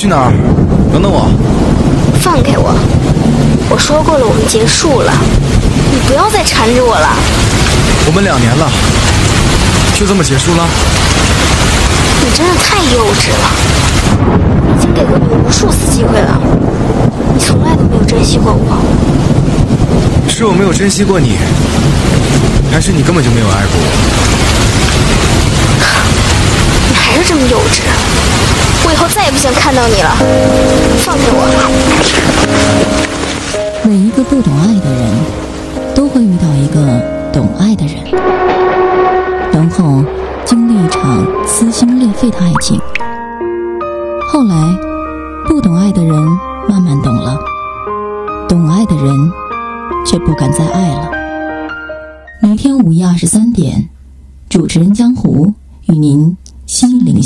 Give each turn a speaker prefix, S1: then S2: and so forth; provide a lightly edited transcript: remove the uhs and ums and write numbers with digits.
S1: 去哪儿？等等我。
S2: 放开我！我说过了，我们结束了，你不要再缠着我了。
S1: 我们2年了，就这么结束了？
S2: 你真的太幼稚了！已经给过你无数次机会了，你从来都没有珍惜过我。
S1: 是我没有珍惜过你，还是你根本就没有爱过我？
S2: 你还是这么幼稚，我以后再也不想看到你了。放开我！
S3: 每一个不懂爱的人，都会遇到一个懂爱的人，然后经历一场撕心裂肺的爱情。后来，不懂爱的人慢慢懂了，懂爱的人却不敢再爱了。每天午夜23点，主持人江湖与您心灵